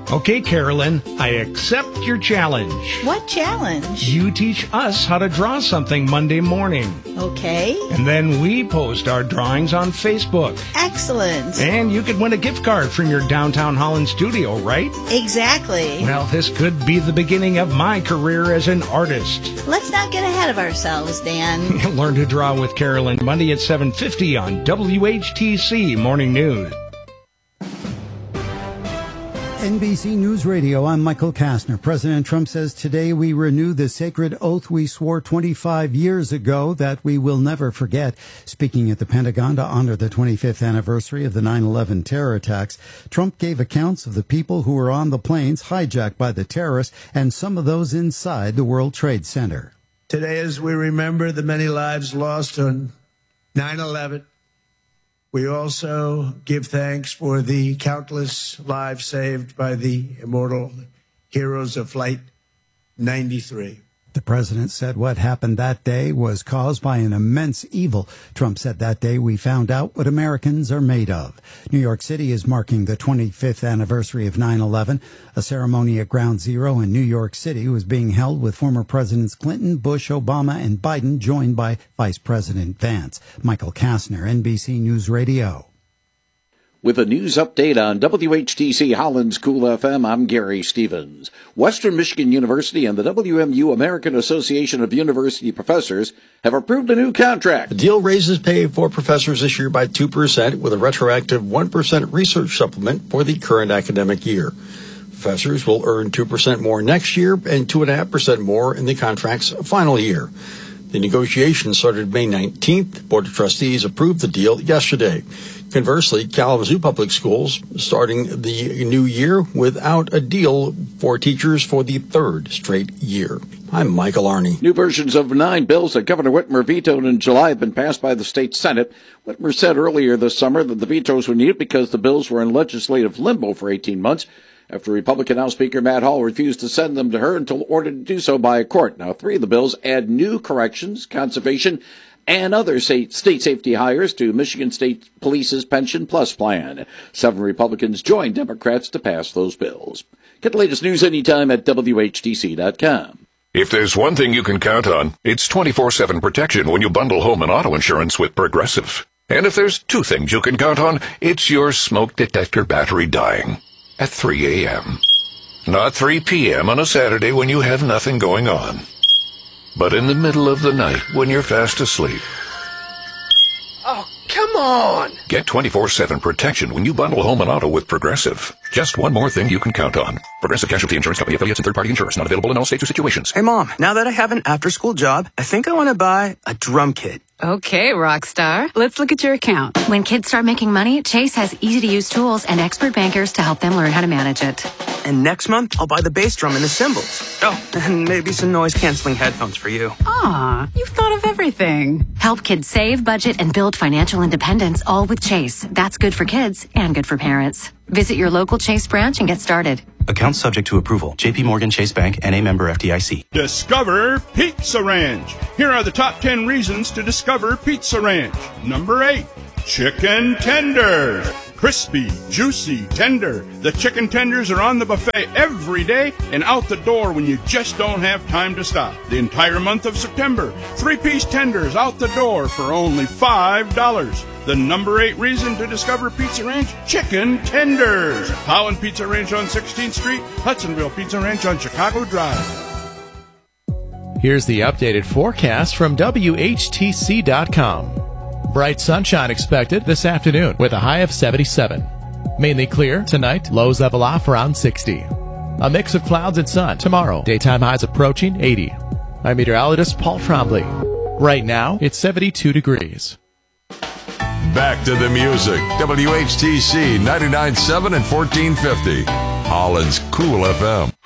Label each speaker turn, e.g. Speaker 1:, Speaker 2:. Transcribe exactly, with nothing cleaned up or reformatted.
Speaker 1: Okay, Carolyn, I accept your challenge.
Speaker 2: What challenge?
Speaker 1: You teach us how to draw something Monday morning.
Speaker 2: Okay.
Speaker 1: And then we post our drawings on Facebook.
Speaker 2: Excellent.
Speaker 1: And you could win a gift card from your downtown Holland studio, right?
Speaker 2: Exactly.
Speaker 1: Well, this could be the beginning of my career as an artist.
Speaker 2: Let's not get ahead of ourselves, Dan.
Speaker 1: Learn to draw with Carolyn Monday at seven fifty on W H T C Morning News.
Speaker 3: N B C News Radio, I'm Michael Kastner. President Trump says today we renew the sacred oath we swore twenty-five years ago that we will never forget. Speaking at the Pentagon to honor the twenty-fifth anniversary of the nine eleven terror attacks, Trump gave accounts of the people who were on the planes hijacked by the terrorists and some of those inside the World Trade Center.
Speaker 4: Today, as we remember the many lives lost on nine eleven, we also give thanks for the countless lives saved by the immortal heroes of Flight ninety-three.
Speaker 3: The president said what happened that day was caused by an immense evil. Trump said that day we found out what Americans are made of. New York City is marking the twenty-fifth anniversary of nine eleven. A ceremony at Ground Zero in New York City was being held with former Presidents Clinton, Bush, Obama, and Biden, joined by Vice President Vance. Michael Kastner, N B C News Radio.
Speaker 5: With a news update on W H T C Holland's Cool F M, I'm Gary Stevens. Western Michigan University and the W M U American Association of University Professors have approved a new contract.
Speaker 6: The deal raises pay for professors this year by two percent with a retroactive one percent research supplement for the current academic year. Professors will earn two percent more next year and two point five percent more in the contract's final year. The negotiations started May nineteenth. The Board of Trustees approved the deal yesterday. Conversely, Kalamazoo Public Schools starting the new year without a deal for teachers for the third straight year. I'm Michael Arney.
Speaker 5: New versions of nine bills that Governor Whitmer vetoed in July have been passed by the state Senate. Whitmer said earlier this summer that the vetoes were needed because the bills were in legislative limbo for eighteen months after Republican House Speaker Matt Hall refused to send them to her until ordered to do so by a court. Now, three of the bills add new corrections, conservation, and other state safety hires to Michigan State Police's Pension Plus plan. Seven Republicans joined Democrats to pass those bills. Get the latest news anytime at W H T C dot com.
Speaker 7: If there's one thing you can count on, it's twenty-four seven protection when you bundle home and auto insurance with Progressive. And if there's two things you can count on, it's your smoke detector battery dying at three a.m. Not three p.m. on a Saturday when you have nothing going on, but in the middle of the night when you're fast asleep.
Speaker 8: Oh, come on!
Speaker 7: Get twenty-four seven protection when you bundle home and auto with Progressive. Just one more thing you can count on. Progressive Casualty Insurance Company, affiliates, and third-party insurers. Not available in all states or situations.
Speaker 8: Hey, Mom, now that I have an after-school job, I think I want to buy a drum kit.
Speaker 9: Okay, Rockstar. Let's look at your account.
Speaker 10: When kids start making money, Chase has easy-to-use tools and expert bankers to help them learn how to manage it.
Speaker 8: And next month, I'll buy the bass drum and the cymbals. Oh, and maybe some noise-canceling headphones for you.
Speaker 9: Aw, you've thought of everything.
Speaker 10: Help kids save, budget, and build financial independence, all with Chase. That's good for kids and good for parents. Visit your local Chase branch and get started.
Speaker 11: Account subject to approval. J P Morgan Chase Bank and a member F D I C.
Speaker 12: Discover Pizza Ranch. Here are the top ten reasons to discover Pizza Ranch. Number eight, chicken tenders. Crispy, juicy, tender. The chicken tenders are on the buffet every day and out the door when you just don't have time to stop. The entire month of September, three-piece tenders out the door for only five dollars. The number eight reason to discover Pizza Ranch, chicken tenders. Holland Pizza Ranch on sixteenth Street, Hudsonville Pizza Ranch on Chicago Drive.
Speaker 13: Here's the updated forecast from W H T C dot com. Bright sunshine expected this afternoon with a high of seventy-seven. Mainly clear tonight, lows level off around sixty. A mix of clouds and sun tomorrow, daytime highs approaching eighty. I'm meteorologist Paul Trombley. Right now, it's seventy-two degrees.
Speaker 14: Back to the music. W H T C ninety-nine point seven and fourteen fifty. Holland's Cool F M.